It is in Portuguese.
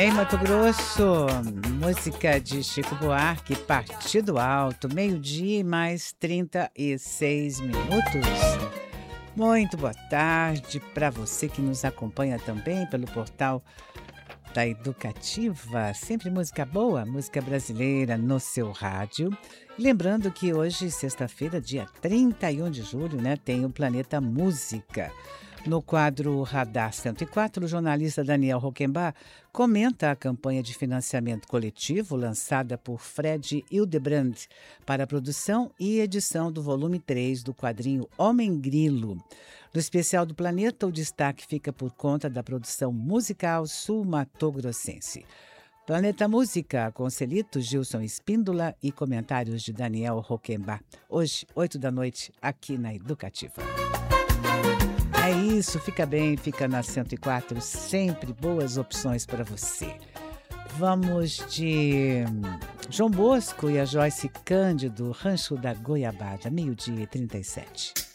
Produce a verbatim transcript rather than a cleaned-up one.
Em Mato Grosso, música de Chico Buarque, Partido Alto, meio-dia e mais trinta e seis minutos. Muito boa tarde para você que nos acompanha também pelo portal da Educativa. Sempre música boa, música brasileira no seu rádio. Lembrando que hoje, sexta-feira, dia trinta e um de julho, né, tem o Planeta Música. No quadro Radar cento e quatro, o jornalista Daniel Rockenbach comenta a campanha de financiamento coletivo lançada por Fred Hildebrand para a produção e edição do volume três do quadrinho Homem Grilo. No especial do Planeta, o destaque fica por conta da produção musical sul-matogrossense. Planeta Música, com Celito, Gilson Espíndola e comentários de Daniel Rockenbach. Hoje, oito da noite, aqui na Educativa. É isso, fica bem, fica na cento e quatro, sempre boas opções para você. Vamos de João Bosco e a Joyce Cândido, Rancho da Goiabada, meio-dia e trinta e sete.